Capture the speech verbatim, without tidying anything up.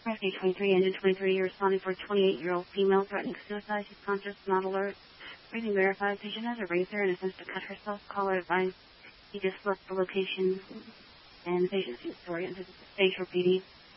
Age twenty-three, engine twenty-three, you're responding for a twenty-eight-year-old female threatening suicide. She's conscious, not alert. Breathing verified. Patient has a razor and attempts to cut herself. Caller advised. He just left the location. And the patient seems to orient to the stage for P D.